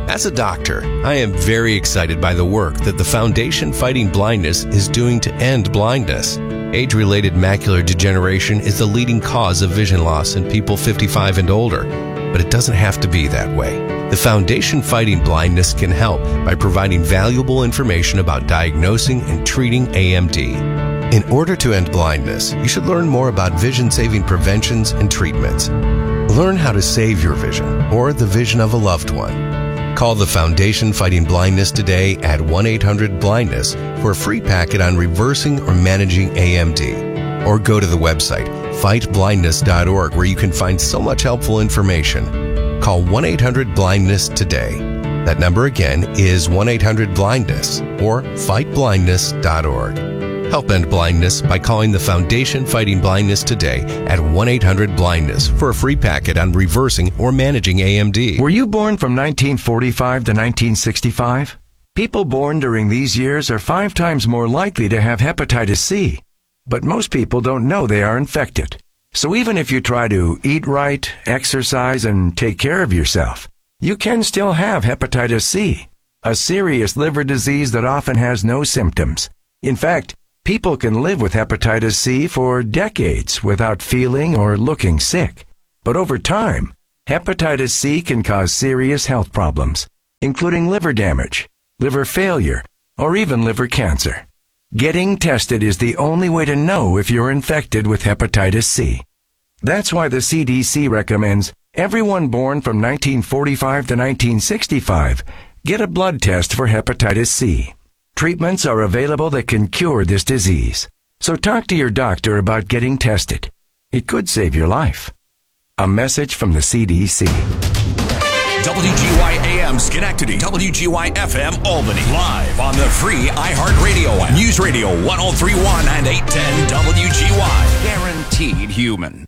As a doctor, I am very excited by the work that the Foundation Fighting Blindness is doing to end blindness. Age-related macular degeneration is the leading cause of vision loss in people 55 and older, but it doesn't have to be that way. The Foundation Fighting Blindness can help by providing valuable information about diagnosing and treating AMD. In order to end blindness, you should learn more about vision-saving preventions and treatments. Learn how to save your vision or the vision of a loved one. Call the Foundation Fighting Blindness today at 1-800-BLINDNESS for a free packet on reversing or managing AMD. Or go to the website fightblindness.org where you can find so much helpful information. Call 1-800-BLINDNESS today. That number again is 1-800-BLINDNESS or fightblindness.org. Help end blindness by calling the Foundation Fighting Blindness today at 1-800-BLINDNESS for a free packet on reversing or managing AMD. Were you born from 1945 to 1965? People born during these years are 5 times more likely to have hepatitis C. But most people don't know they are infected. So even if you try to eat right, exercise, and take care of yourself, you can still have hepatitis C, a serious liver disease that often has no symptoms. In fact, people can live with hepatitis C for decades without feeling or looking sick. But over time, hepatitis C can cause serious health problems, including liver damage, liver failure, or even liver cancer. Getting tested is the only way to know if you're infected with hepatitis C. That's why the CDC recommends everyone born from 1945 to 1965 get a blood test for hepatitis C. Treatments are available that can cure this disease. So talk to your doctor about getting tested. It could save your life. A message from the CDC. WGY AM Schenectady, WGY FM Albany. Live on the free iHeartRadio app. News Radio 103.1 and 810 WGY. Guaranteed human.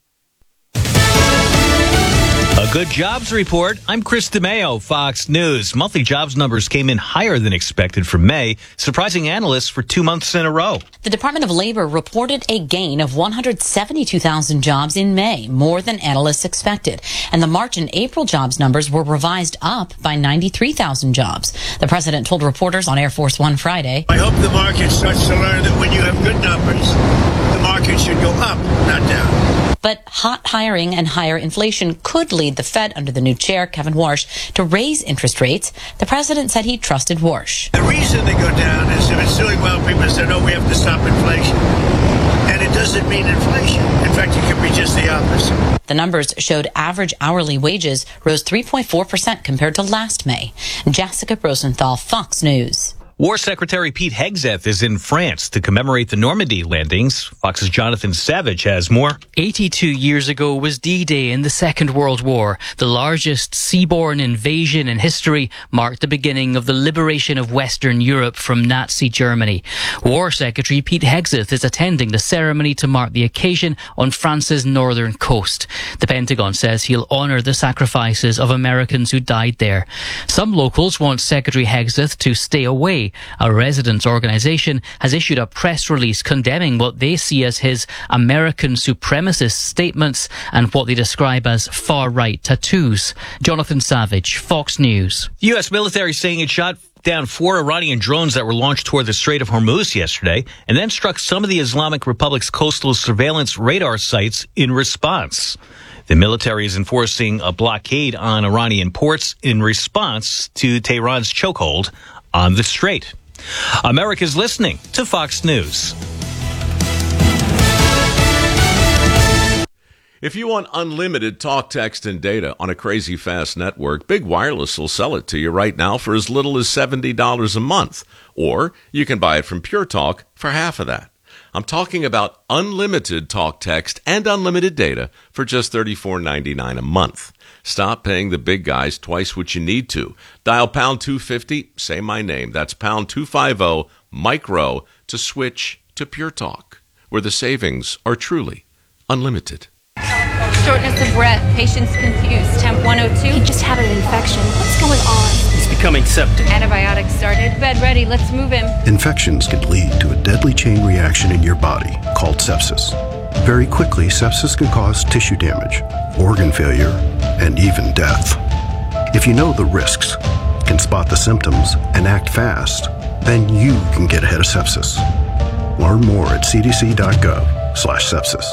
A good jobs report. I'm Chris DeMeo, Fox News. Monthly jobs numbers came in higher than expected for May, surprising analysts for 2 months in a row. The Department of Labor reported a gain of 172,000 jobs in May, more than analysts expected. And the March and April jobs numbers were revised up by 93,000 jobs. The president told reporters on Air Force One Friday, I hope the market starts to learn that when you have good numbers, the market should go up, not down. But hot hiring and higher inflation could lead the Fed under the new chair, Kevin Warsh, to raise interest rates. The president said he trusted Warsh. The reason they go down is if it's doing well, people say, no, we have to stop inflation. And it doesn't mean inflation. In fact, it could be just the opposite. The numbers showed average hourly wages rose 3.4% compared to last May. Jessica Rosenthal, Fox News. War Secretary Pete Hegseth is in France to commemorate the Normandy landings. Fox's Jonathan Savage has more. 82 years ago was D-Day in the Second World War. The largest seaborne invasion in history marked the beginning of the liberation of Western Europe from Nazi Germany. War Secretary Pete Hegseth is attending the ceremony to mark the occasion on France's northern coast. The Pentagon says he'll honour the sacrifices of Americans who died there. Some locals want Secretary Hegseth to stay away. A residents' organisation has issued a press release condemning what they see as his American supremacist statements and what they describe as far-right tattoos. Jonathan Savage, Fox News. The U.S. military saying it shot down 4 Iranian drones that were launched toward the Strait of Hormuz yesterday and then struck some of the Islamic Republic's coastal surveillance radar sites in response. The military is enforcing a blockade on Iranian ports in response to Tehran's chokehold on the Strait. America's listening to Fox News. If you want unlimited talk, text, and data on a crazy fast network, Big Wireless will sell it to you right now for as little as $70 a month. Or you can buy it from Pure Talk for half of that. I'm talking about unlimited talk, text, and unlimited data for just $34.99 a month. Stop paying the big guys twice what you need to. Dial pound 250, say my name. That's pound 250, micro, to switch to Pure Talk, where the savings are truly unlimited. Shortness of breath, patients confused, temp 102. He just had an infection. What's going on? He's becoming septic. Antibiotics started. Bed ready, let's move him. Infections can lead to a deadly chain reaction in your body called sepsis. Very quickly, sepsis can cause tissue damage, organ failure, and even death. If you know the risks, can spot the symptoms and act fast, then you can get ahead of sepsis. Learn more at cdc.gov/sepsis.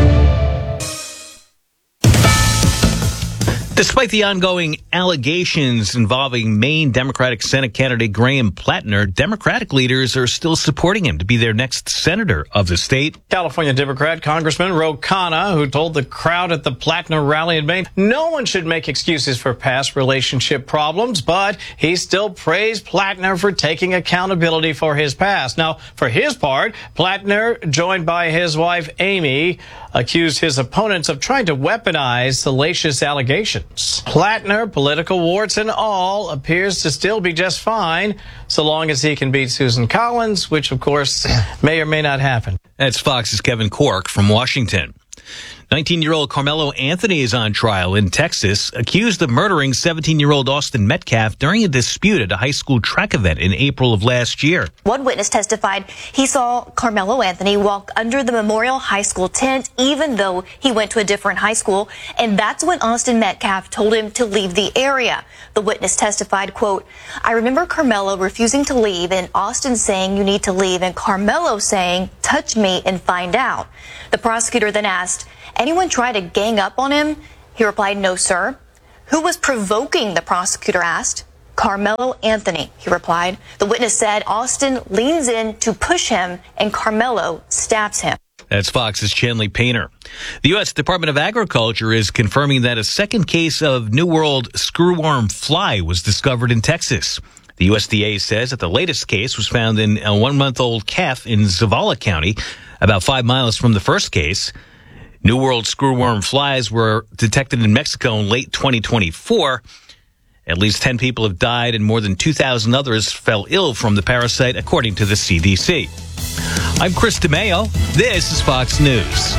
Despite the ongoing allegations involving Maine Democratic Senate candidate Graham Plattner, Democratic leaders are still supporting him to be their next senator of the state. California Democrat Congressman Ro Khanna, who told the crowd at the Plattner rally in Maine, no one should make excuses for past relationship problems, but he still praised Plattner for taking accountability for his past. Now, for his part, Plattner, joined by his wife Amy, accused his opponents of trying to weaponize salacious allegations. Plattner, political warts and all, appears to still be just fine, so long as he can beat Susan Collins, which, of course, may or may not happen. That's Fox's Kevin Corke from Washington. 19-year-old Carmelo Anthony is on trial in Texas, accused of murdering 17-year-old Austin Metcalf during a dispute at a high school track event in April of last year. One witness testified he saw Carmelo Anthony walk under the Memorial High School tent, even though he went to a different high school, and that's when Austin Metcalf told him to leave the area. The witness testified, quote, "I remember Carmelo refusing to leave and Austin saying you need to leave and Carmelo saying touch me and find out." The prosecutor then asked, "Anyone try to gang up on him?" He replied, "No, sir." "Who was provoking?" the prosecutor asked. "Carmelo Anthony," he replied. The witness said Austin leans in to push him and Carmelo stabs him. That's Fox's Chanley Painter. The U.S. Department of Agriculture is confirming that a second case of New World screwworm fly was discovered in Texas. The USDA says that the latest case was found in a 1-month-old calf in Zavala County, about 5 miles from the first case. New World screwworm flies were detected in Mexico in late 2024. At least 10 people have died and more than 2,000 others fell ill from the parasite, according to the CDC. I'm Chris DeMeo. This is Fox News.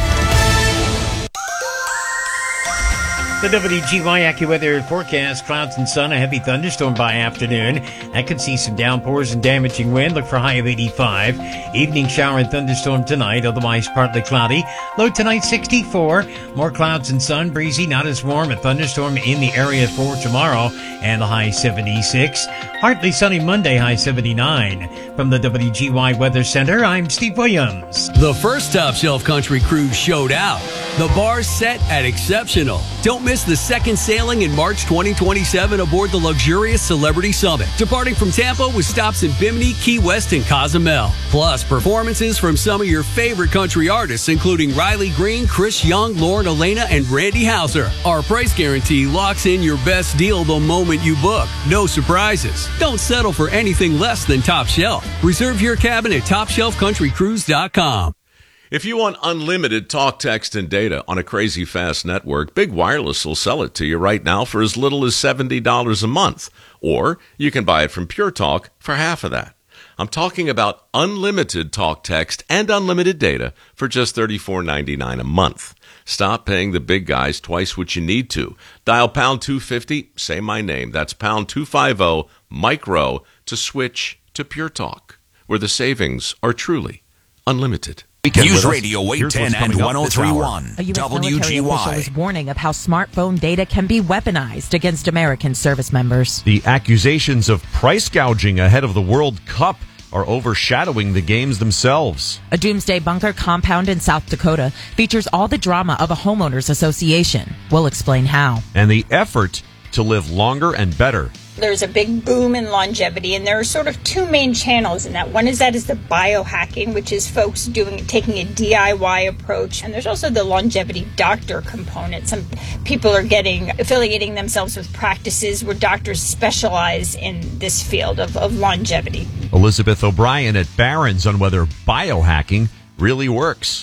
The WGY AccuWeather forecast: clouds and sun, a heavy thunderstorm by afternoon. That could see some downpours and damaging wind. Look for high of 85. Evening shower and thunderstorm tonight, otherwise partly cloudy. Low tonight 64. More clouds and sun, breezy, not as warm. A thunderstorm in the area for tomorrow, and the high 76. Partly sunny Monday, high 79. From the WGY Weather Center, I'm Steve Williams. The first Top Shelf Country Cruise showed out. The bar's set at exceptional. Don't miss the second sailing in March 2027 aboard the luxurious Celebrity Summit, departing from Tampa with stops in Bimini, Key West, and Cozumel. Plus, performances from some of your favorite country artists, including Riley Green, Chris Young, Lauren Elena, and Randy Houser. Our price guarantee locks in your best deal the moment you book. No surprises. Don't settle for anything less than Top Shelf. Reserve your cabin at TopShelfCountryCruise.com. If you want unlimited talk, text, and data on a crazy fast network, Big Wireless will sell it to you right now for as little as $70 a month. Or you can buy it from Pure Talk for half of that. I'm talking about unlimited talk, text, and unlimited data for just $34.99 a month. Stop paying the big guys twice what you need to. Dial pound 250, say my name. That's pound 250, micro, to switch to Pure Talk, where the savings are truly unlimited. News Radio 810 and 103.1 A U.S. military official is warning of how smartphone data can be weaponized against American service members. The accusations of price gouging ahead of the World Cup are overshadowing the games themselves. A doomsday bunker compound in South Dakota features all the drama of a homeowners association. We'll explain how. And the effort to live longer and better. There's a big boom in longevity, and there are sort of two main channels in that. One is the biohacking, which is folks taking a DIY approach, and there's also the longevity doctor component. Some people are affiliating themselves with practices where doctors specialize in this field of longevity. Elizabeth O'Brien at Barron's on whether biohacking really works.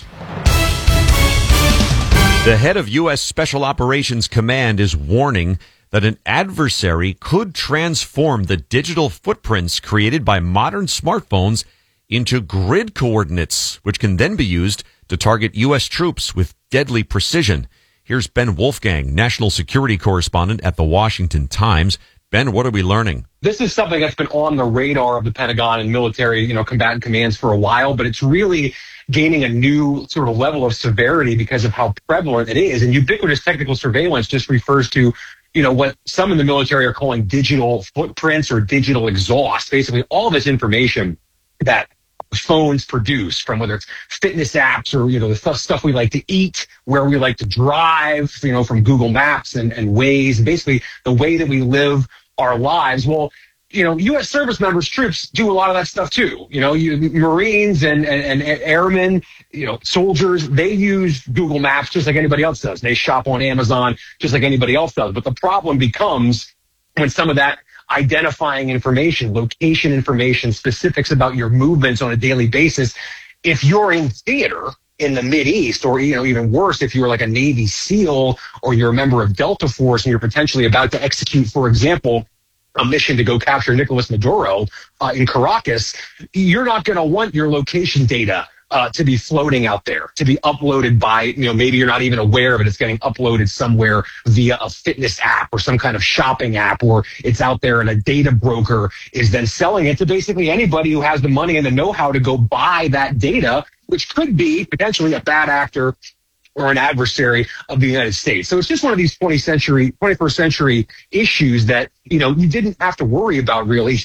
The head of U.S. Special Operations Command is warning that an adversary could transform the digital footprints created by modern smartphones into grid coordinates, which can then be used to target U.S. troops with deadly precision. Here's Ben Wolfgang, national security correspondent at the Washington Times. Ben, what are we learning? This is something that's been on the radar of the Pentagon and military, combatant commands for a while, but it's really gaining a new sort of level of severity because of how prevalent it is. And ubiquitous technical surveillance just refers to what some in the military are calling digital footprints or digital exhaust. Basically, all this information that phones produce, from whether it's fitness apps or, the stuff we like to eat, where we like to drive, from Google Maps and Waze, and basically the way that we live our lives. Well, U.S. service members, troops do a lot of that stuff too. Marines and airmen, soldiers, they use Google Maps just like anybody else does. They shop on Amazon just like anybody else does. But the problem becomes when some of that identifying information, location information, specifics about your movements on a daily basis, if you're in theater in the Mideast, or, even worse, if you're like a Navy SEAL or you're a member of Delta Force and you're potentially about to execute, for example, a mission to go capture Nicolas Maduro in Caracas, you're not going to want your location data to be floating out there, to be uploaded by, maybe you're not even aware of it. It's getting uploaded somewhere via a fitness app or some kind of shopping app, or it's out there and a data broker is then selling it to basically anybody who has the money and the know-how to go buy that data, which could be potentially a bad actor or an adversary of the United States. So it's just one of these 21st century issues that, you didn't have to worry about really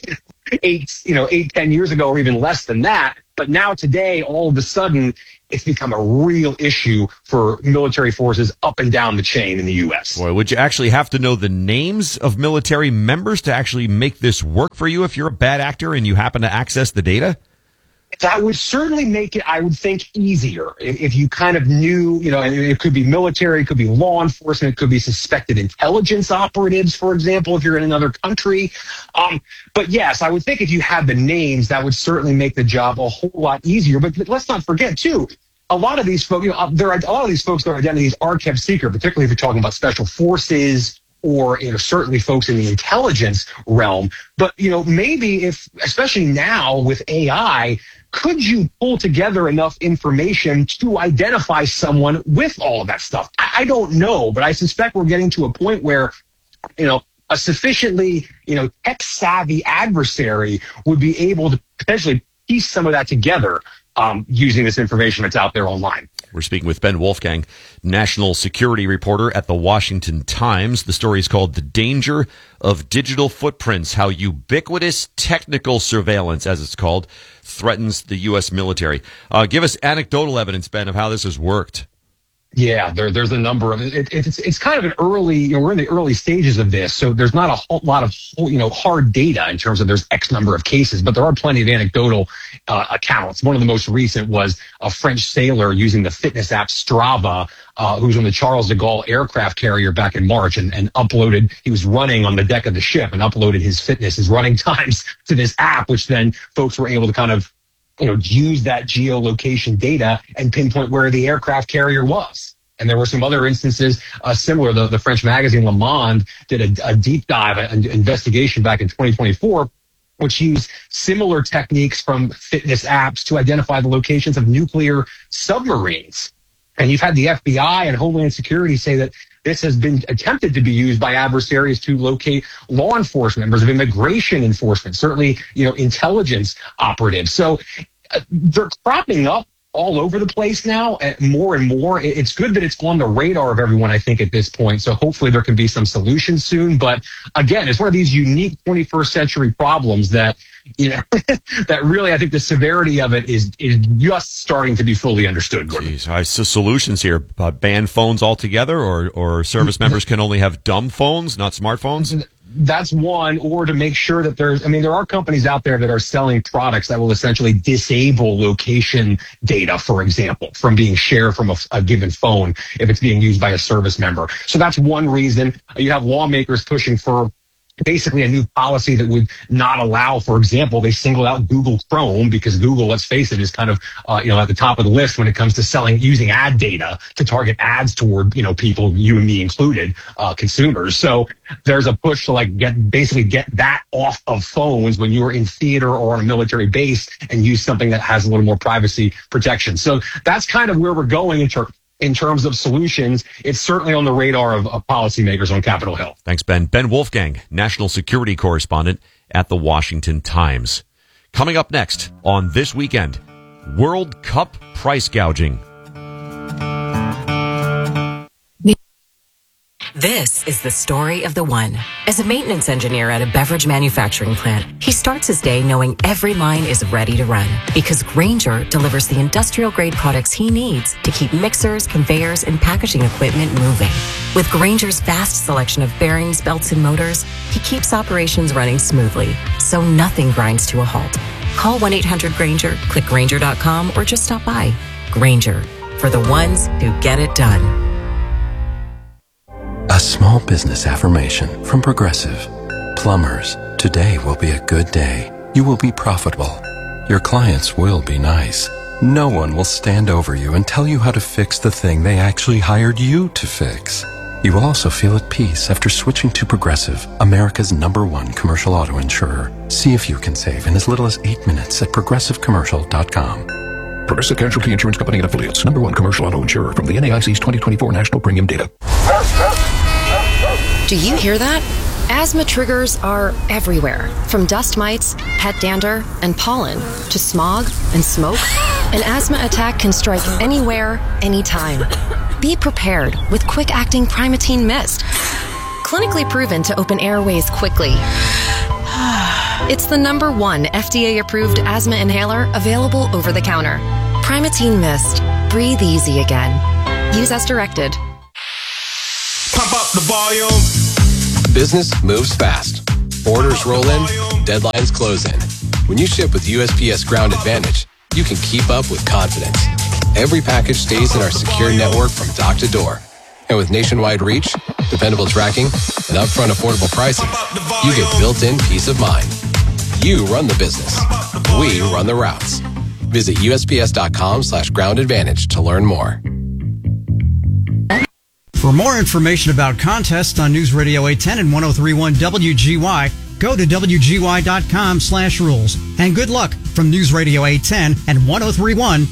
10 years ago, or even less than that. But now today, all of a sudden, it's become a real issue for military forces up and down the chain in the U.S. Boy, would you actually have to know the names of military members to actually make this work for you if you're a bad actor and you happen to access the data? That would certainly make it, I would think, easier if you kind of knew, and it could be military, it could be law enforcement, it could be suspected intelligence operatives, for example, if you're in another country. But yes, I would think if you had the names, that would certainly make the job a whole lot easier. But let's not forget, too, a lot of these folks, a lot of these folks, their identities are kept secret, particularly if you're talking about special forces, or certainly folks in the intelligence realm. But maybe especially now with AI, could you pull together enough information to identify someone with all of that stuff? I don't know, but I suspect we're getting to a point where a sufficiently tech savvy adversary would be able to potentially piece some of that together using this information that's out there online. We're speaking with Ben Wolfgang, national security reporter at the Washington Times. The story is called The Danger of Digital Footprints, How Ubiquitous Technical Surveillance, as it's called, Threatens the U.S. Military. Give us anecdotal evidence, Ben, of how this has worked. Yeah, there's a number of it's kind of an early, we're in the early stages of this, so there's not a whole lot of hard data in terms of there's X number of cases, but there are plenty of anecdotal accounts. One of the most recent was a French sailor using the fitness app Strava, who's on the Charles de Gaulle aircraft carrier back in March, and uploaded. He was running on the deck of the ship and uploaded his running times to this app, which then folks were able to kind of use that geolocation data and pinpoint where the aircraft carrier was. And there were some other instances similar. The French magazine Le Monde did a deep dive, an investigation back in 2024, which used similar techniques from fitness apps to identify the locations of nuclear submarines. And you've had the FBI and Homeland Security say that this has been attempted to be used by adversaries to locate law enforcement, members of immigration enforcement, certainly, intelligence operatives. So they're cropping up all over the place now, more and more. It's good that it's on the radar of everyone, I think, at this point. So hopefully there can be some solutions soon. But again, it's one of these unique 21st century problems that, that really, I think the severity of it is just starting to be fully understood. Jeez, so solutions here, ban phones altogether, or service members can only have dumb phones, not smartphones? That's one, or to make sure that there are companies out there that are selling products that will essentially disable location data, for example, from being shared from a given phone if it's being used by a service member. So that's one reason. You have lawmakers pushing for basically a new policy that would not allow, for example, they singled out Google Chrome because Google, let's face it, is kind of, at the top of the list when it comes to using ad data to target ads toward, people, you and me included, consumers. So there's a push to get that off of phones when you're in theater or on a military base and use something that has a little more privacy protection. So that's kind of where we're going in terms of solutions. It's certainly on the radar of policymakers on Capitol Hill. Thanks, Ben. Ben Wolfgang, national security correspondent at the Washington Times. Coming up next on This Weekend, World Cup price gouging. This is the story of the one. As a maintenance engineer at a beverage manufacturing plant, he starts his day knowing every line is ready to run because Grainger delivers the industrial-grade products he needs to keep mixers, conveyors, and packaging equipment moving. With Grainger's vast selection of bearings, belts, and motors, he keeps operations running smoothly, so nothing grinds to a halt. Call 1-800-GRAINGER, click Grainger.com, or just stop by. Grainger, for the ones who get it done. A small business affirmation from Progressive. Plumbers, today will be a good day. You will be profitable. Your clients will be nice. No one will stand over you and tell you how to fix the thing they actually hired you to fix. You will also feel at peace after switching to Progressive, America's #1 commercial auto insurer. See if you can save in as little as 8 minutes at progressivecommercial.com. Progressive Casualty Insurance Company and Affiliates, #1 commercial auto insurer from the NAIC's 2024 National Premium Data. Do you hear that? Asthma triggers are everywhere, from dust mites, pet dander, and pollen, to smog and smoke. An asthma attack can strike anywhere, anytime. Be prepared with quick-acting Primatene Mist. Clinically proven to open airways quickly. It's the #1 FDA-approved asthma inhaler available over the counter. Primatene Mist. Breathe easy again. Use as directed. Pump up the volume. Business moves fast. Orders roll in, deadlines close in. When you ship with USPS Ground Advantage, you can keep up with confidence. Every package stays in our secure network from dock to door. And with nationwide reach, dependable tracking, and upfront affordable pricing, you get built-in peace of mind. You run the business. We run the routes. Visit USPS.com/Ground Advantage to learn more. For more information about contests on News Radio 810 and 103.1 WGY, go to WGY.com/rules. And good luck from News Radio 810 and 103.1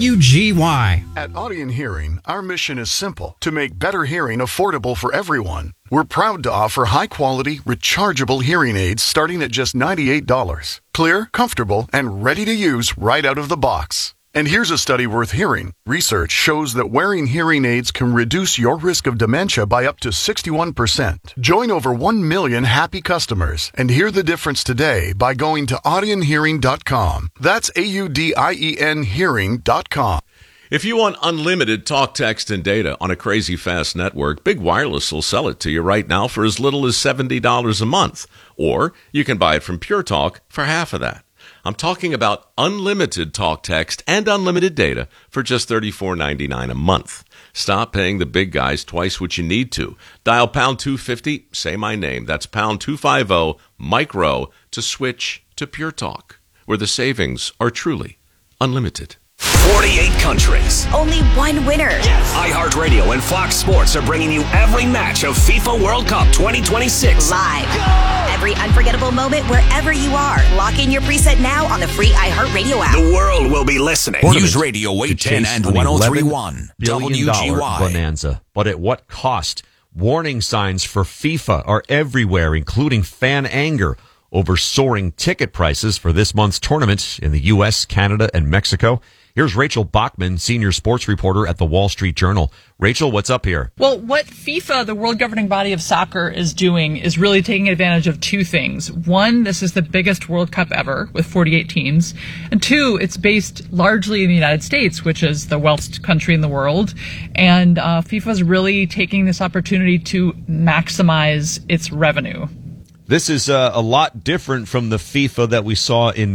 WGY. At Audion Hearing, our mission is simple: to make better hearing affordable for everyone. We're proud to offer high-quality, rechargeable hearing aids starting at just $98. Clear, comfortable, and ready to use right out of the box. And here's a study worth hearing. Research shows that wearing hearing aids can reduce your risk of dementia by up to 61%. Join over 1 million happy customers and hear the difference today by going to audionhearing.com. That's AUDIEN hearing.com. If you want unlimited talk, text, and data on a crazy fast network, Big Wireless will sell it to you right now for as little as $70 a month. Or you can buy it from Pure Talk for half of that. I'm talking about unlimited talk, text, and unlimited data for just $34.99 a month. Stop paying the big guys twice what you need to. Dial pound 250, say my name. That's pound 250, Mike Rowe, to switch to Pure Talk, where the savings are truly unlimited. 48 countries. Only one winner. iHeartRadio and Fox Sports are bringing you every match of FIFA World Cup 2026. Live. Every unforgettable moment wherever you are. Lock in your preset now on the free iHeartRadio app. The world will be listening. News Radio 810 and 103.1 WGY. Bonanza. But at what cost? Warning signs for FIFA are everywhere, including fan anger over soaring ticket prices for this month's tournament in the U.S., Canada, and Mexico. Here's Rachel Bachman, senior sports reporter at the Wall Street Journal. Rachel, what's up here? Well, what FIFA, the world governing body of soccer, is doing is really taking advantage of two things. One, this is the biggest World Cup ever with 48 teams. And two, it's based largely in the United States, which is the wealthiest country in the world. And FIFA is really taking this opportunity to maximize its revenue. This is a lot different from the FIFA that we saw in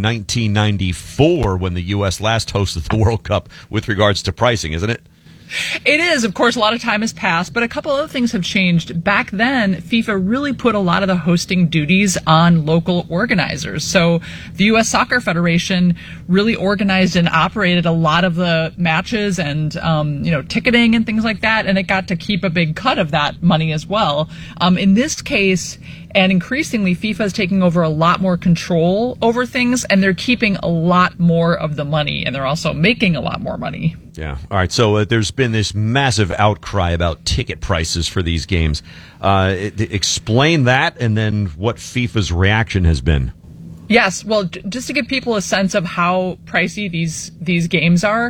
1994 when the U.S. last hosted the World Cup with regards to pricing, isn't it? It is. Of course, a lot of time has passed, but a couple other things have changed. Back then, FIFA really put a lot of the hosting duties on local organizers. So the U.S. Soccer Federation really organized and operated a lot of the matches and, ticketing and things like that, and it got to keep a big cut of that money as well. In this case, and increasingly, FIFA is taking over a lot more control over things, and they're keeping a lot more of the money, and they're also making a lot more money. Yeah. All right. So there's been this massive outcry about ticket prices for these games. Explain that, and then what FIFA's reaction has been. Yes, well, just to give people a sense of how pricey these games are,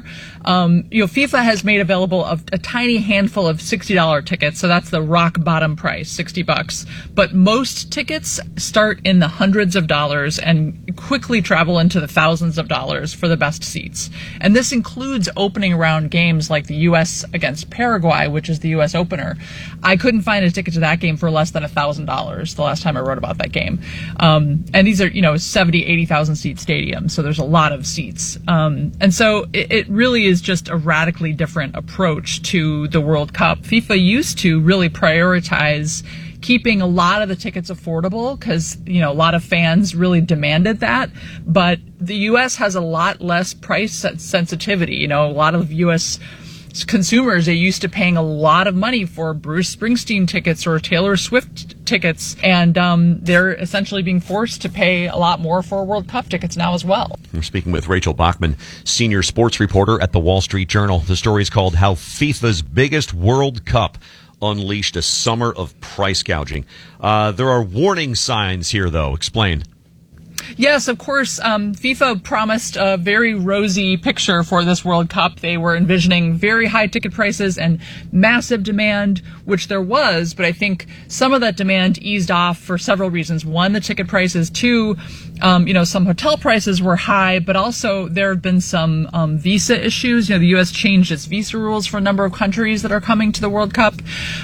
FIFA has made available a tiny handful of $60 tickets, so that's the rock bottom price, $60. But most tickets start in the hundreds of dollars and quickly travel into the thousands of dollars for the best seats. And this includes opening round games like the U.S. against Paraguay, which is the U.S. opener. I couldn't find a ticket to that game for less than $1,000 the last time I wrote about that game. And these are, 70, 80,000 seat stadium. So there's a lot of seats. And so it really is just a radically different approach to the World Cup. FIFA used to really prioritize keeping a lot of the tickets affordable because, a lot of fans really demanded that. But the U.S. has a lot less price sensitivity. A lot of U.S. consumers are used to paying a lot of money for Bruce Springsteen tickets or Taylor Swift tickets, and they're essentially being forced to pay a lot more for World Cup tickets now as well. We're speaking with Rachel Bachman, senior sports reporter at the Wall Street Journal. The story is called How FIFA's Biggest World Cup Unleashed a Summer of Price Gouging. There are warning signs here, though. Explain. Yes, of course. FIFA promised a very rosy picture for this World Cup. They were envisioning very high ticket prices and massive demand, which there was, but I think some of that demand eased off for several reasons. One, the ticket prices. Two, some hotel prices were high, but also there have been some visa issues. The U.S. changed its visa rules for a number of countries that are coming to the World Cup.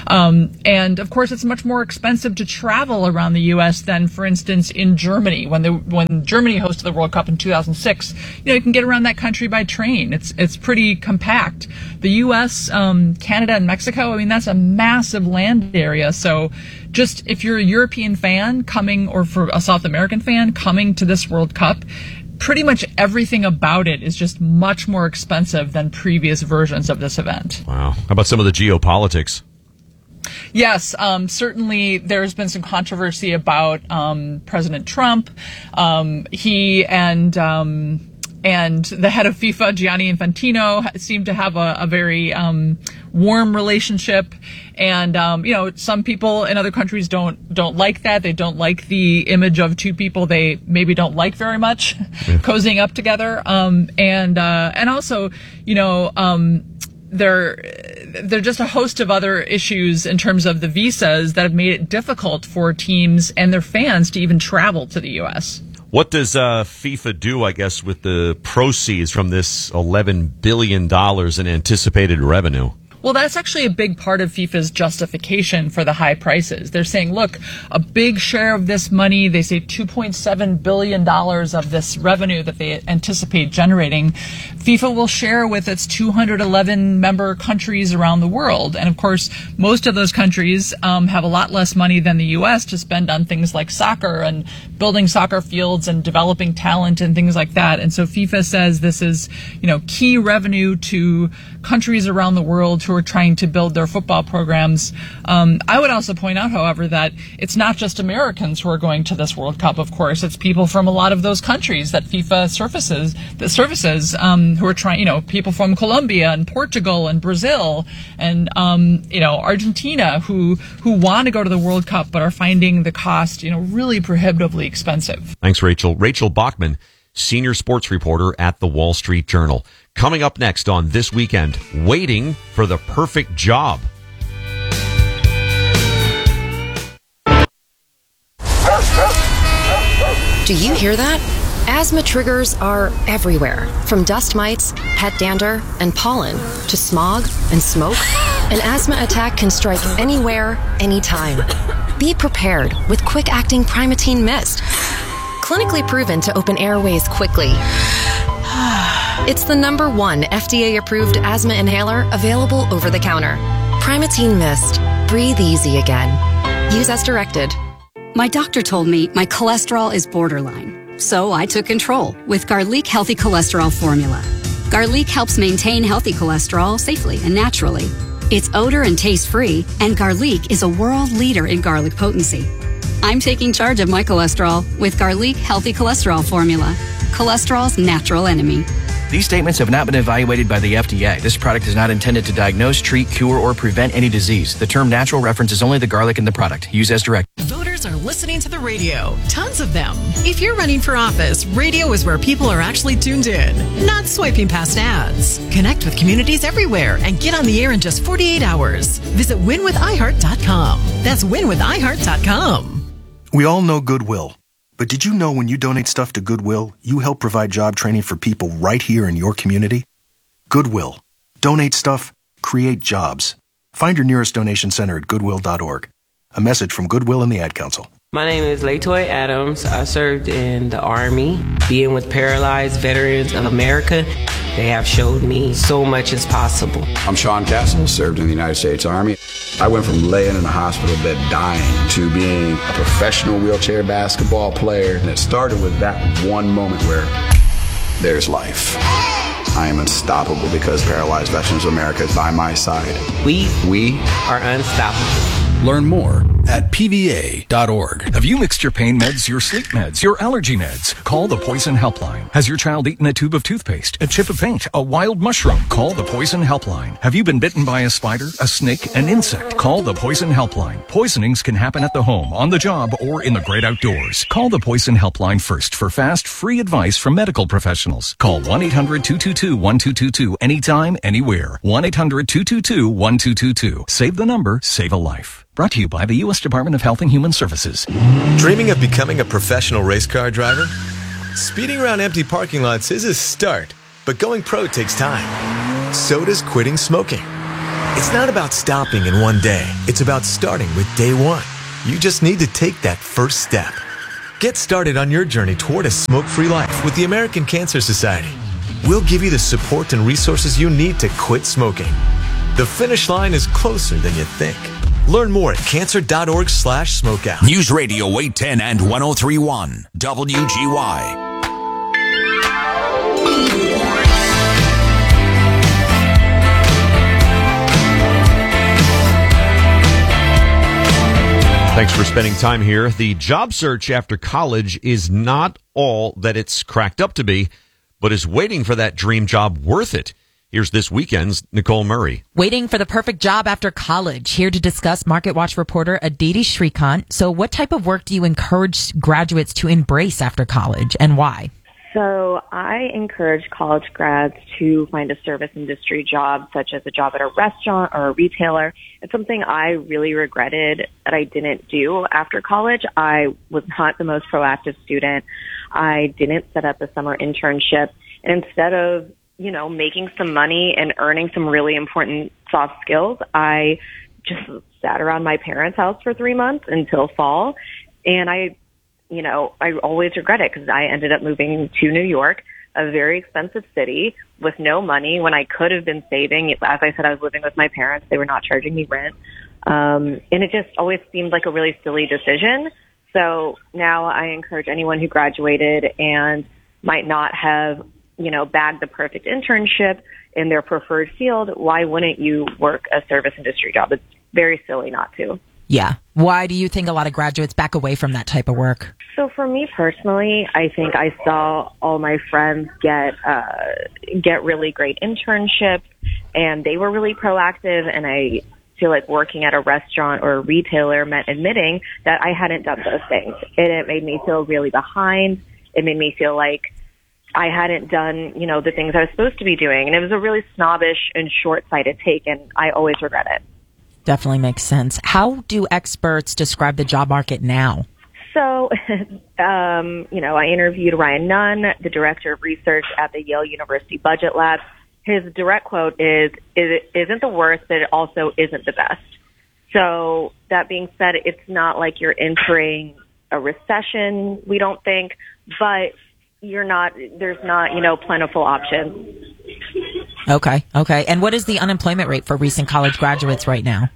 And of course, it's much more expensive to travel around the U.S. than, for instance, in Germany. When Germany hosted the World Cup in 2006, you can get around that country by train. It's pretty compact. The U.S., Canada, and Mexico, that's a massive land area. So just if you're a European fan coming, or for a South American fan coming to this World Cup, pretty much everything about it is just much more expensive than previous versions of this event. Wow. How about some of the geopolitics? Yes, certainly there's been some controversy about President Trump. He and the head of FIFA, Gianni Infantino, seem to have a very warm relationship. And some people in other countries don't like that. They don't like the image of two people they maybe don't like very much cozying up together. And also, there are just a host of other issues in terms of the visas that have made it difficult for teams and their fans to even travel to the U.S. What does FIFA do, I guess, with the proceeds from this $11 billion in anticipated revenue? Well, that's actually a big part of FIFA's justification for the high prices. They're saying, look, a big share of this money, they say $2.7 billion of this revenue that they anticipate generating, FIFA will share with its 211 member countries around the world. And of course, most of those countries have a lot less money than the U.S. to spend on things like soccer and building soccer fields and developing talent and things like that. And so FIFA says this is, key revenue to countries around the world who are trying to build their football programs. I would also point out, however, that it's not just Americans who are going to this World Cup, of course. It's people from a lot of those countries that FIFA services who are trying, people from Colombia and Portugal and Brazil and, Argentina who want to go to the World Cup but are finding the cost, really prohibitively expensive. Thanks, Rachel. Rachel Bachman, senior sports reporter at the Wall Street Journal. Coming up next on This Weekend, waiting for the perfect job. Do you hear that? Asthma triggers are everywhere, from dust mites, pet dander, and pollen, to smog and smoke. An asthma attack can strike anywhere, anytime. Be prepared with quick-acting Primatene Mist. Clinically proven to open airways quickly. It's the #1 FDA-approved asthma inhaler available over the counter. Primatene Mist. Breathe easy again. Use as directed. My doctor told me my cholesterol is borderline, so I took control with Garlic Healthy Cholesterol Formula. Garlic helps maintain healthy cholesterol safely and naturally. It's odor and taste-free, and Garlic is a world leader in garlic potency. I'm taking charge of my cholesterol with Garlic Healthy Cholesterol Formula, cholesterol's natural enemy. These statements have not been evaluated by the FDA. This product is not intended to diagnose, treat, cure, or prevent any disease. The term natural references only the garlic in the product. Use as directed. Voters drivers are listening to the radio. Tons of them. If you're running for office, radio is where people are actually tuned in, not swiping past ads. Connect with communities everywhere and get on the air in just 48 hours. Visit winwithiheart.com. That's winwithiheart.com. We all know Goodwill. But did you know when you donate stuff to Goodwill, you help provide job training for people right here in your community? Goodwill. Donate stuff, create jobs. Find your nearest donation center at goodwill.org. A message from Goodwill and the Ad Council. My name is Latoya Adams. I served in the Army, being with Paralyzed Veterans of America. They have showed me so much is possible. I'm Sean Castle, served in the United States Army. I went from laying in a hospital bed dying to being a professional wheelchair basketball player. And it started with that one moment where there's life. I am unstoppable because Paralyzed Veterans of America is by my side. We are unstoppable. Learn more at pva.org. Have you mixed your pain meds, your sleep meds, your allergy meds? Call the Poison Helpline. Has your child eaten a tube of toothpaste, a chip of paint, a wild mushroom? Call the Poison Helpline. Have you been bitten by a spider, a snake, an insect? Call the Poison Helpline. Poisonings can happen at the home, on the job, or in the great outdoors. Call the Poison Helpline first for fast, free advice from medical professionals. Call 1-800-222-1222 anytime, anywhere. 1-800-222-1222. Save the number, save a life. Brought to you by the U.S. Department of Health and Human Services. Dreaming of becoming a professional race car driver? Speeding around empty parking lots is a start, but going pro takes time. So does quitting smoking. It's not about stopping in one day. It's about starting with day one. You just need to take that first step. Get started on your journey toward a smoke-free life with the American Cancer Society. We'll give you the support and resources you need to quit smoking. The finish line is closer than you think. Learn more at cancer.org/smokeout. News Radio 810 and 103.1 WGY. Thanks for spending time here. The job search after college is not all that it's cracked up to be, but is waiting for that dream job worth it. Here's this weekend's Nicole Murray. Waiting for the perfect job after college. Here to discuss Market Watch reporter Aditi Shrikant. So what type of work do you encourage graduates to embrace after college, and why? So I encourage college grads to find a service industry job, such as a job at a restaurant or a retailer. It's something I really regretted that I didn't do after college. I was not the most proactive student. I didn't set up a summer internship. And instead of making some money and earning some really important soft skills, I just sat around my parents' house for 3 months until fall. And I always regret it because I ended up moving to New York, a very expensive city with no money when I could have been saving. As I said, I was living with my parents. They were not charging me rent. And it just always seemed like a really silly decision. So now I encourage anyone who graduated and might not have bagged the perfect internship in their preferred field, why wouldn't you work a service industry job? It's very silly not to. Yeah. Why do you think a lot of graduates back away from that type of work? So for me personally, I think I saw all my friends get really great internships, and they were really proactive, and I feel like working at a restaurant or a retailer meant admitting that I hadn't done those things. And it made me feel really behind. It made me feel like I hadn't done, the things I was supposed to be doing. And it was a really snobbish and short-sighted take, and I always regret it. Definitely makes sense. How do experts describe the job market now? So, I interviewed Ryan Nunn, the director of research at the Yale University Budget Lab. His direct quote is, "It isn't the worst, but it also isn't the best." So that being said, it's not like you're entering a recession, we don't think, but there's not, plentiful options. Okay. And what is the unemployment rate for recent college graduates right now?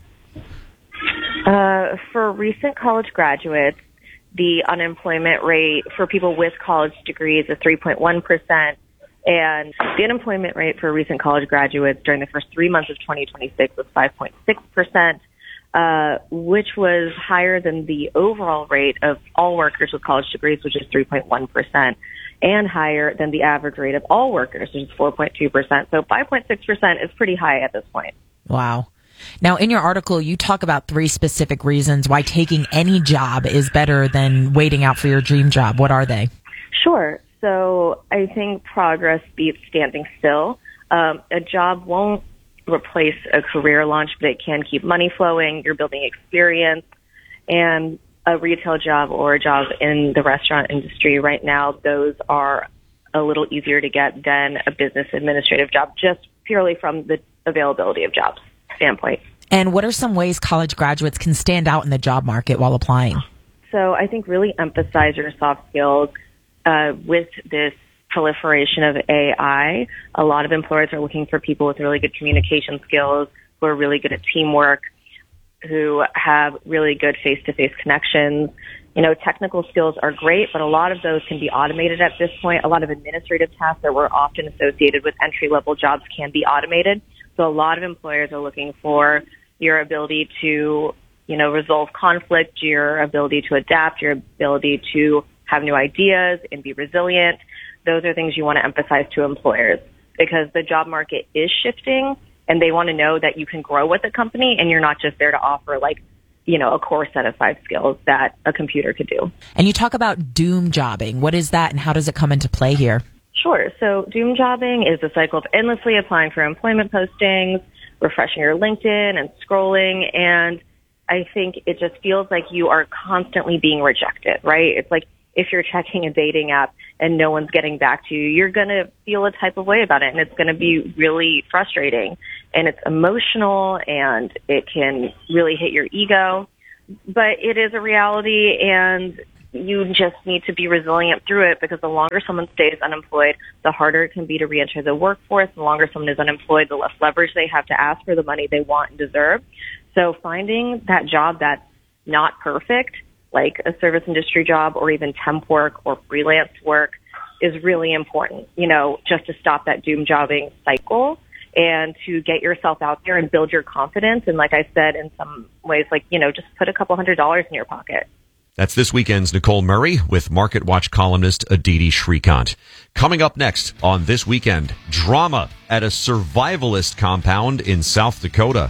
For recent college graduates, the unemployment rate for people with college degrees is 3.1%, and the unemployment rate for recent college graduates during the first 3 months of 2026 was 5.6%, which was higher than the overall rate of all workers with college degrees, which is 3.1%. And higher than the average rate of all workers, which is 4.2%. So 5.6% is pretty high at this point. Wow. Now, in your article, you talk about 3 specific reasons why taking any job is better than waiting out for your dream job. What are they? Sure. So I think progress beats standing still. A job won't replace a career launch, but it can keep money flowing. You're building experience. And a retail job or a job in the restaurant industry right now, those are a little easier to get than a business administrative job, just purely from the availability of jobs standpoint. And what are some ways college graduates can stand out in the job market while applying? So I think really emphasize your soft skills. With this proliferation of AI, a lot of employers are looking for people with really good communication skills, who are really good at teamwork, who have really good face-to-face connections. You know, technical skills are great, but a lot of those can be automated at this point. A lot of administrative tasks that were often associated with entry-level jobs can be automated. So a lot of employers are looking for your ability to, you know, resolve conflict, your ability to adapt, your ability to have new ideas and be resilient. Those are things you want to emphasize to employers because the job market is shifting and they want to know that you can grow with a company and you're not just there to offer like, you know, a core set of 5 skills that a computer could do. And you talk about doom jobbing. What is that and how does it come into play here? Sure. So doom jobbing is the cycle of endlessly applying for employment postings, refreshing your LinkedIn and scrolling. And I think it just feels like you are constantly being rejected, right? It's like if you're checking a dating app and no one's getting back to you, you're going to feel a type of way about it. And it's going to be really frustrating. And it's emotional and it can really hit your ego. But it is a reality and you just need to be resilient through it because the longer someone stays unemployed, the harder it can be to reenter the workforce. The longer someone is unemployed, the less leverage they have to ask for the money they want and deserve. So finding that job that's not perfect, like a service industry job or even temp work or freelance work, is really important, you know, just to stop that doom jobbing cycle and to get yourself out there and build your confidence. And like I said, in some ways, like, you know, just put a couple $100s in your pocket. That's this weekend's Nicole Murray with Market Watch columnist Aditi Shrikant. Coming up next on This Weekend, drama at a survivalist compound in South Dakota.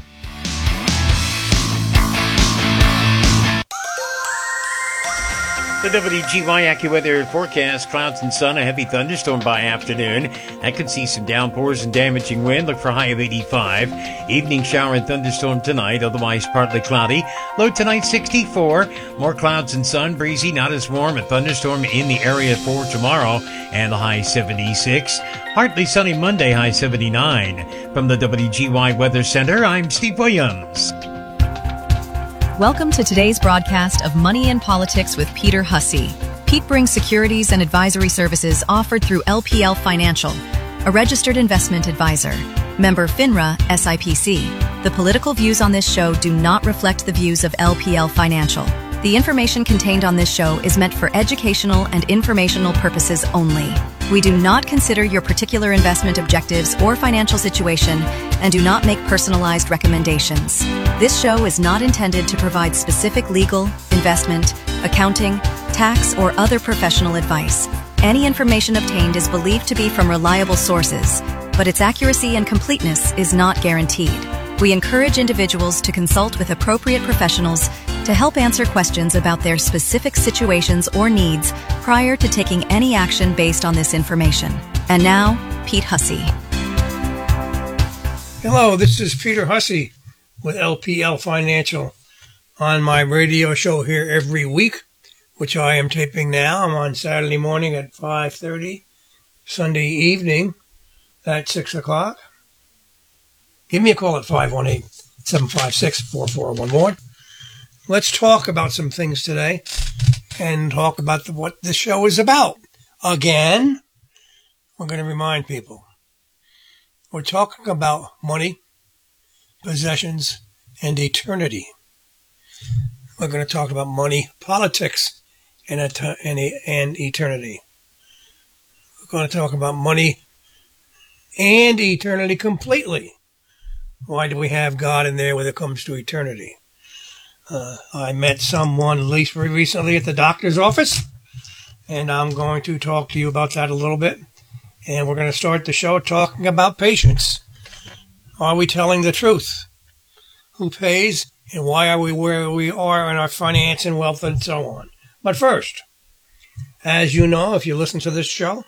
The WGY AccuWeather forecast, clouds and sun, a heavy thunderstorm by afternoon. That could see some downpours and damaging wind. Look for a high of 85. Evening shower and thunderstorm tonight, otherwise partly cloudy. Low tonight 64. More clouds and sun, breezy, not as warm. A thunderstorm in the area for tomorrow and the high 76. Partly sunny Monday, high 79. From the WGY Weather Center, I'm Steve Williams. Welcome to today's broadcast of Money and Politics with Peter Hussey. Pete brings securities and advisory services offered through LPL Financial, a registered investment advisor. Member FINRA SIPC. The political views on this show do not reflect the views of LPL Financial. The information contained on this show is meant for educational and informational purposes only. We do not consider your particular investment objectives or financial situation and do not make personalized recommendations. This show is not intended to provide specific legal, investment, accounting, tax, or other professional advice. Any information obtained is believed to be from reliable sources, but its accuracy and completeness is not guaranteed. We encourage individuals to consult with appropriate professionals to help answer questions about their specific situations or needs prior to taking any action based on this information. And now, Pete Hussey. Hello, this is Peter Hussey with LPL Financial on my radio show here every week, which I am taping now. I'm on Saturday morning at 5:30, Sunday evening at 6 o'clock. Give me a call at 518-756-4411. Let's talk about some things today and talk about what this show is about. Again, we're going to remind people. We're talking about money, possessions, and eternity. We're going to talk about money, politics, and eternity. We're going to talk about money and eternity completely. Why do we have God in there when it comes to eternity? I met someone at least very recently at the doctor's office, and I'm going to talk to you about that a little bit. And we're going to start the show talking about patience. Are we telling the truth? who pays, and why are we where we are in our finance and wealth and so on. But first, as you know, if you listen to this show,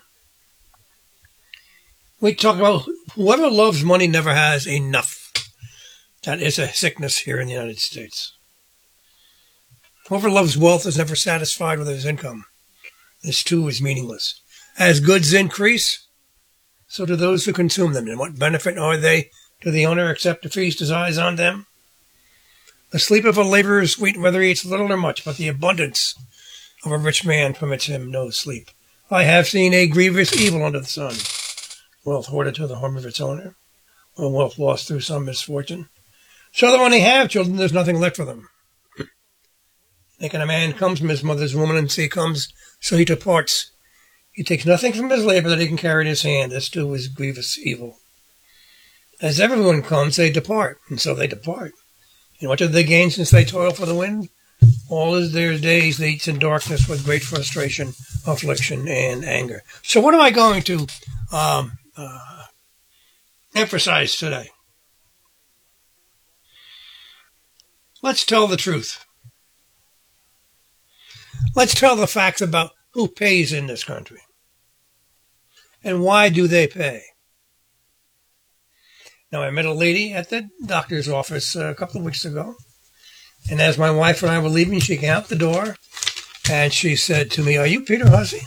we talk about whoever loves money never has enough. That is a sickness here in the United States. Whoever loves wealth is never satisfied with his income. This too is meaningless. As goods increase, so do those who consume them. And what benefit are they to the owner except to feast his eyes on them? The sleep of a laborer is sweet whether he eats little or much, but the abundance of a rich man permits him no sleep. I have seen a grievous evil under the sun. Wealth hoarded to the harm of its owner, or wealth lost through some misfortune. So that when they have children, there's nothing left for them. Thinking a man comes from his mother's woman, and he comes, so he departs. He takes nothing from his labor that he can carry in his hand. This too is grievous evil. As everyone comes, they depart, and so they depart. And what do they gain since they toil for the wind? All is their days they eat in darkness with great frustration, affliction, and anger. So what am I going to emphasize today? Let's tell the truth. Let's tell the facts about who pays in this country. And why do they pay? Now, I met a lady at the doctor's office a couple of weeks ago. And as my wife and I were leaving, she came out the door and she said to me, "Are you Peter Hussey?"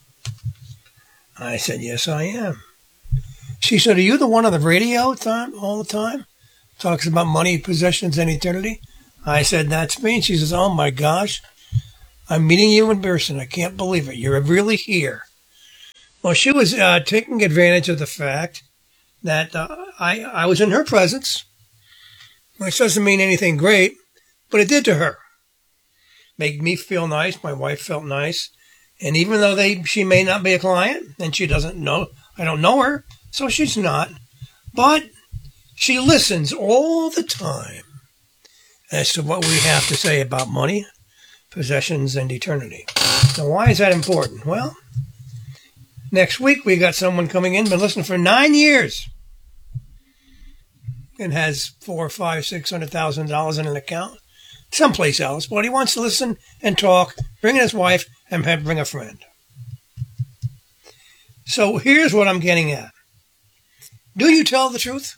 I said, "Yes, I am." She said, "Are you the one on the radio all the time? Talks about money, possessions, and eternity?" I said, "That's me." And she says, "Oh my gosh, I'm meeting you in person. I can't believe it. You're really here." Well, she was taking advantage of the fact that I was in her presence, which doesn't mean anything great, but it did to her. Made me feel nice. My wife felt nice. And even though she may not be a client, and she doesn't know, I don't know her, so she's not. But she listens all the time as to what we have to say about money, possessions, and eternity. Now, why is that important? Well, next week we got someone coming in, been listening for 9 years, and has $400,000, $500,000, $600,000 in an account someplace else, but he wants to listen and talk, bring his wife, and bring a friend. So here's what I'm getting at. Do you tell the truth?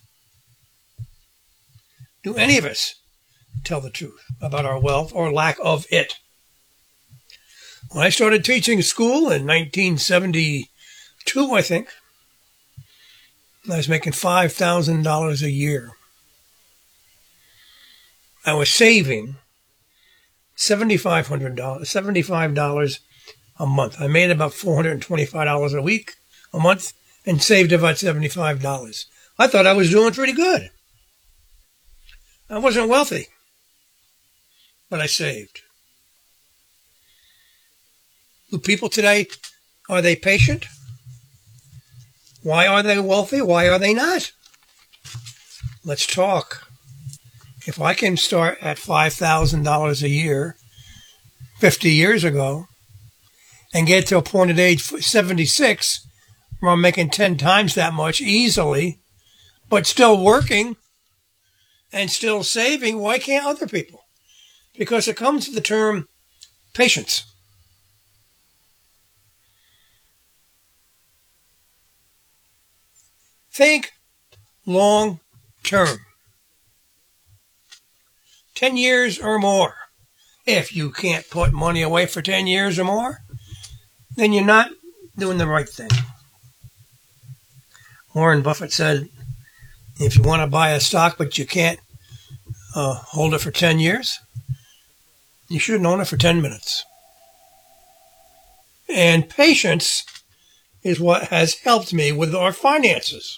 Do any of us tell the truth about our wealth or lack of it? When I started teaching school in 1972, I think, I was making $5,000 a year. I was saving $75 a month. I made about $425 a month, and saved about $75. I thought I was doing pretty good. I wasn't wealthy, but I saved. Do people today, are they patient? Why are they wealthy? Why are they not? Let's talk. If I can start at $5,000 a year 50 years ago and get to a point at age 76 where I'm making 10 times that much easily, but still working and still saving, why can't other people? Because it comes to the term patience. Think long term. 10 years or more. If you can't put money away for 10 years or more, then you're not doing the right thing. Warren Buffett said, if you want to buy a stock but you can't hold it for 10 years, you shouldn't own it for 10 minutes. And patience is what has helped me with our finances.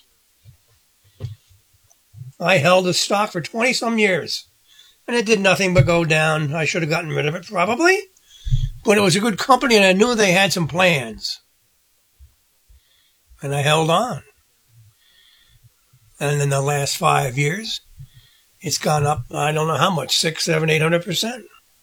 I held a stock for 20-some years, and it did nothing but go down. I should have gotten rid of it, probably. But it was a good company, and I knew they had some plans. And I held on. And in the last 5 years, it's gone up, I don't know how much, 600, 700, 800%.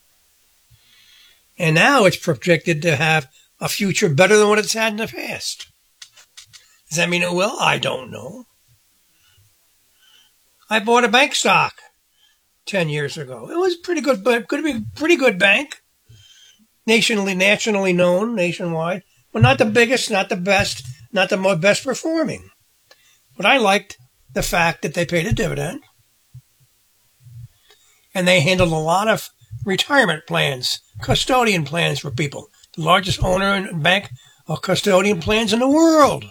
And now it's projected to have a future better than what it's had in the past. Does that mean it will? I don't know. I bought a bank stock. 10 years ago. It was pretty good, but could be a pretty good bank. Nationally known, nationwide. But not the biggest, not the best, not the most best performing. But I liked the fact that they paid a dividend. And they handled a lot of retirement plans, custodian plans for people. The largest owner and bank of custodian plans in the world.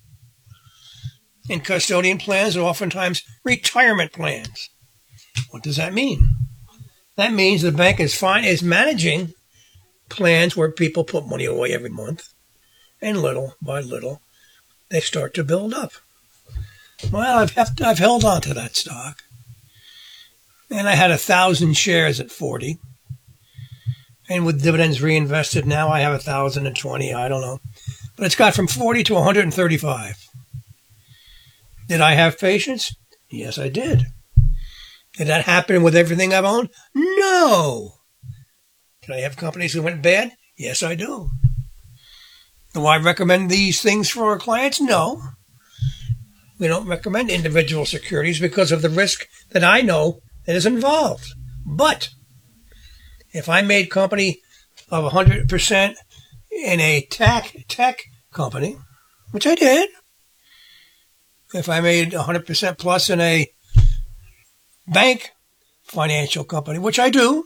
And custodian plans are oftentimes retirement plans. What does that mean? That means the bank is managing plans where people put money away every month. And little by little, they start to build up. Well, I've held on to that stock. And I had 1,000 shares at 40. And with dividends reinvested now, I have 1,020. I don't know. But it's got from 40 to 135. Did I have patience? Yes, I did. Did that happen with everything I've owned? No. Did I have companies that went bad? Yes, I do. Do I recommend these things for our clients? No. We don't recommend individual securities because of the risk that I know that is involved. But if I made company of 100% in a tech company, which I did, if I made 100% plus in a bank financial company, which I do,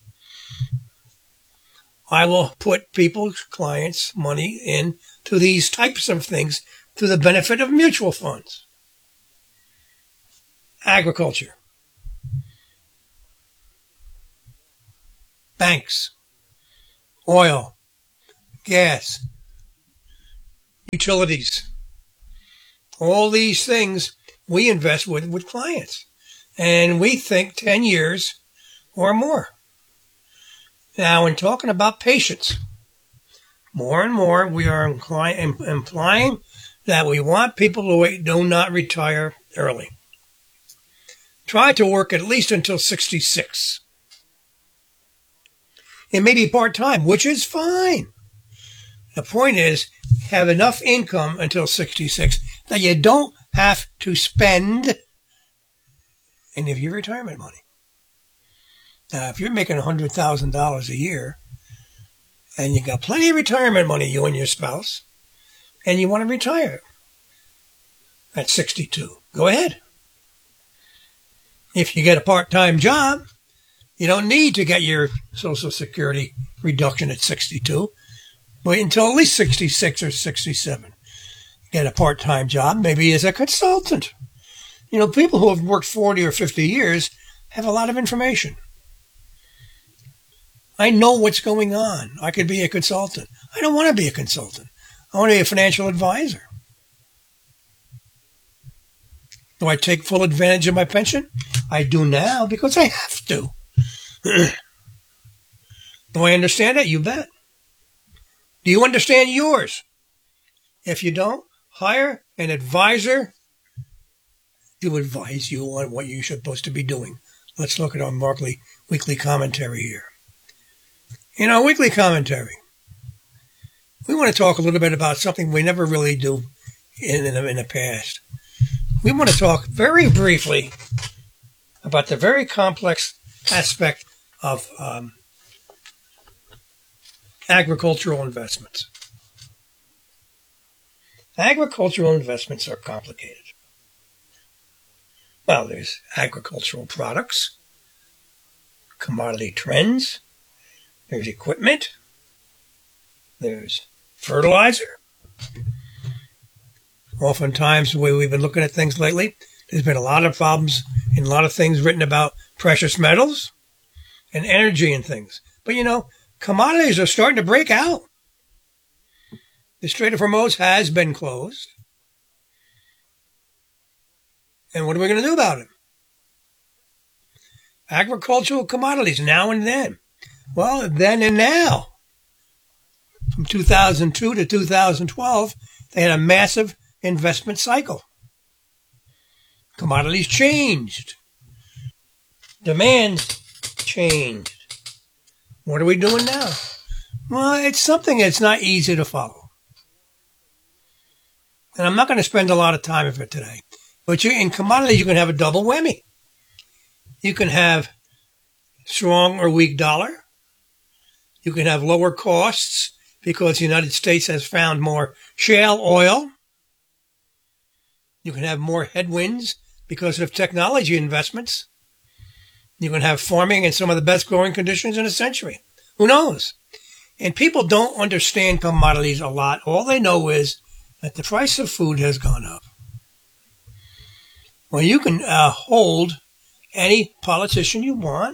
I will put people's clients' money into these types of things to the benefit of mutual funds. Agriculture. Banks. Oil. Gas. Utilities. All these things we invest with clients. And we think 10 years or more. Now, in talking about patience, more and more we are implying that we want people to do not retire early. Try to work at least until 66. It may be part-time, which is fine. The point is, have enough income until 66 that you don't have to spend any of your retirement money. Now, if you're making $100,000 a year and you got plenty of retirement money, you and your spouse, and you want to retire at 62, go ahead. If you get a part-time job, you don't need to get your Social Security reduction at 62. Wait until at least 66 or 67. Get a part-time job, maybe as a consultant. You know, people who have worked 40 or 50 years have a lot of information. I know what's going on. I could be a consultant. I don't want to be a consultant. I want to be a financial advisor. Do I take full advantage of my pension? I do now because I have to. Do I understand it? You bet. Do you understand yours? If you don't, hire an advisor to advise you on what you're supposed to be doing. Let's look at our weekly commentary here. In our weekly commentary, we want to talk a little bit about something we never really do in the past. We want to talk very briefly about the very complex aspect of agricultural investments. Agricultural investments are complicated. Well, there's agricultural products, commodity trends, there's equipment, there's fertilizer. Oftentimes, the way we've been looking at things lately, there's been a lot of problems and a lot of things written about precious metals and energy and things. But, you know, commodities are starting to break out. The Strait of Hormuz has been closed. And what are we going to do about it? Agricultural commodities, now and then. Well, then and now. From 2002 to 2012, they had a massive investment cycle. Commodities changed. Demand changed. What are we doing now? Well, it's something that's not easy to follow. And I'm not going to spend a lot of time of it today. But in commodities, you can have a double whammy. You can have strong or weak dollar. You can have lower costs because the United States has found more shale oil. You can have more headwinds because of technology investments. You can have farming in some of the best growing conditions in a century. Who knows? And people don't understand commodities a lot. All they know is that the price of food has gone up. Well, you can hold any politician you want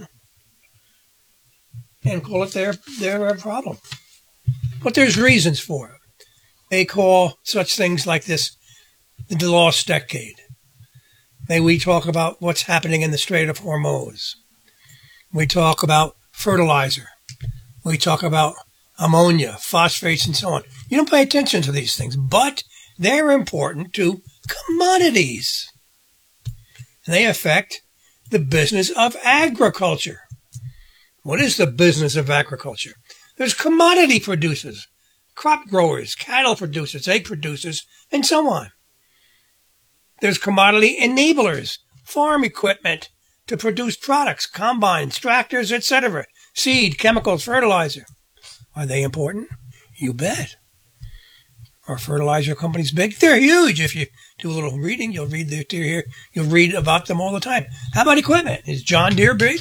and call it their problem. But there's reasons for it. They call such things like this the lost decade. We talk about what's happening in the Strait of Hormuz. We talk about fertilizer. We talk about ammonia, phosphates, and so on. You don't pay attention to these things, but they're important to commodities. And they affect the business of agriculture. What is the business of agriculture? There's commodity producers, crop growers, cattle producers, egg producers, and so on. There's commodity enablers, farm equipment to produce products, combines, tractors, etc., seed, chemicals, fertilizer. Are they important? You bet. Are fertilizer companies big? They're huge. If you do a little reading, you'll read you'll read about them all the time. How about equipment? Is John Deere big?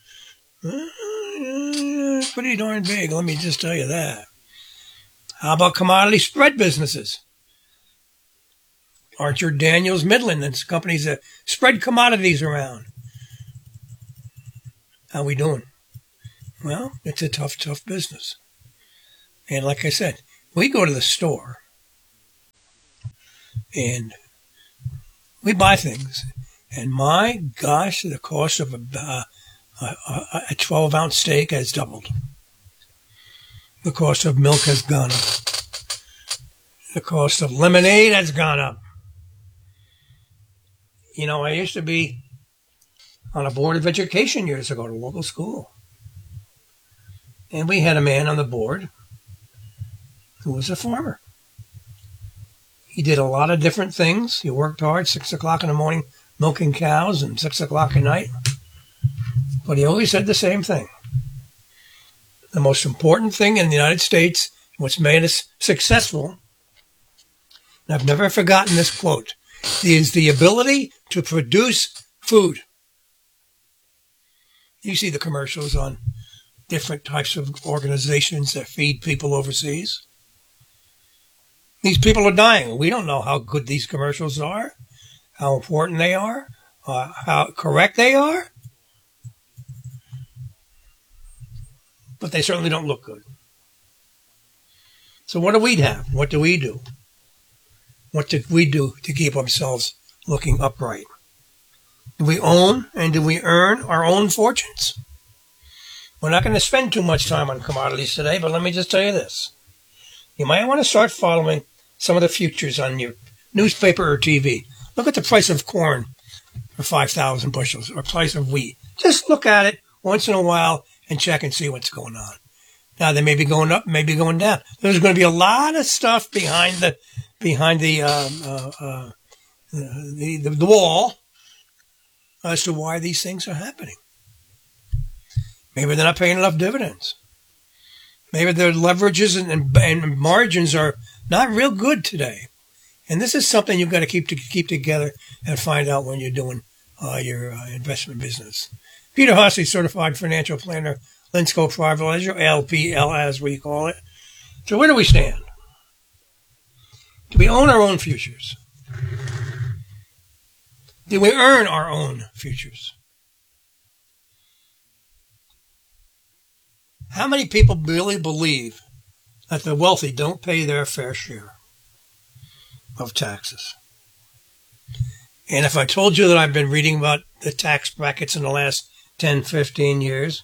Pretty darn big, let me just tell you that. How about commodity spread businesses? Aren't your Daniels, Midland, and companies that spread commodities around? How we doing? Well, it's a tough business. And like I said, we go to the store and we buy things. And my gosh, the cost of a 12-ounce steak has doubled. The cost of milk has gone up. The cost of lemonade has gone up. You know, I used to be on a board of education years ago at a local school. And we had a man on the board who was a farmer. He did a lot of different things. He worked hard, 6 o'clock in the morning, milking cows, and 6 o'clock at night. But he always said the same thing. The most important thing in the United States, what's made us successful, and I've never forgotten this quote, is the ability to produce food. You see the commercials on different types of organizations that feed people overseas. These people are dying. We don't know how good these commercials are, how important they are, how correct they are. But they certainly don't look good. So what do we have? What do we do? What did we do to keep ourselves looking upright? Do we own and do we earn our own fortunes? We're not going to spend too much time on commodities today, but let me just tell you this. You might want to start following some of the futures on your newspaper or TV. Look at the price of corn for 5,000 bushels or price of wheat. Just look at it once in a while and check and see what's going on. Now, they may be going up, maybe going down. There's going to be a lot of stuff behind the wall as to why these things are happening. Maybe they're not paying enough dividends. Maybe their leverages and margins are not real good today. And this is something you've got to keep together and find out when you're doing your investment business. Peter Hussey, Certified Financial Planner, Linsco Private Ledger, LPL as we call it. So where do we stand? Do we own our own futures? Do we earn our own futures? How many people really believe that the wealthy don't pay their fair share of taxes? And if I told you that I've been reading about the tax brackets in the last 10, 15 years,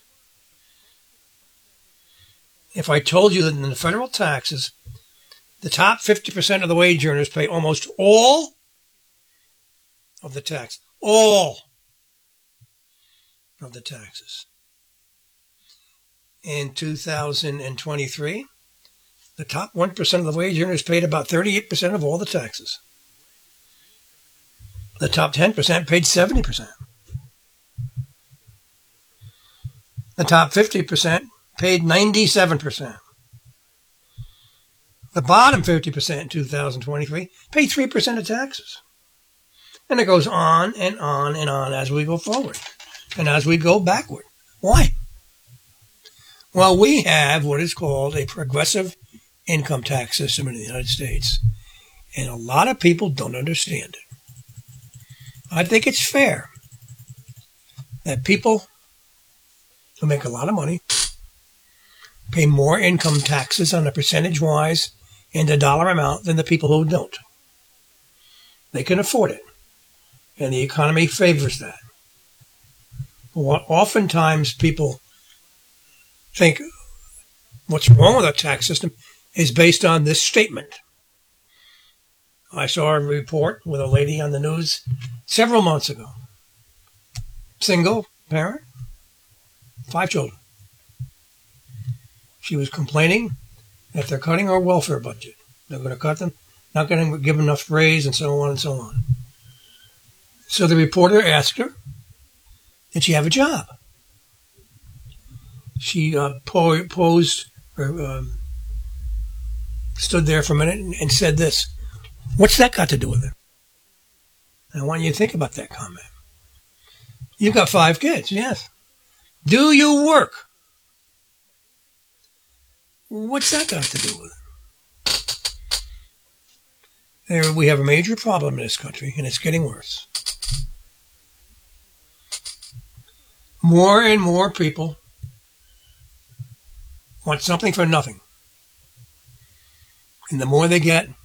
if I told you that in the federal taxes, the top 50% of the wage earners pay almost all of the tax. All of the taxes. In 2023, the top 1% of the wage earners paid about 38% of all the taxes. The top 10% paid 70%. The top 50% paid 97%. The bottom 50% in 2023 paid 3% of taxes. And it goes on and on and on as we go forward and as we go backward. Why? Well, we have what is called a progressive income tax system in the United States. And a lot of people don't understand it. I think it's fair that people who make a lot of money pay more income taxes on a percentage-wise and a dollar amount than the people who don't. They can afford it, and the economy favors that. Oftentimes people think what's wrong with our tax system is based on this statement. I saw a report with a lady on the news several months ago. Single parent, 5 children. She was complaining that they're cutting our welfare budget. They're going to cut them, not going to give enough raise, and so on and so on. So the reporter asked her, did she have a job? She stood there for a minute and said this, what's that got to do with it? I want you to think about that comment. You've got 5 kids, yes. Do you work? What's that got to do with it? We have a major problem in this country, and it's getting worse. More and more people want something for nothing. And the more they get,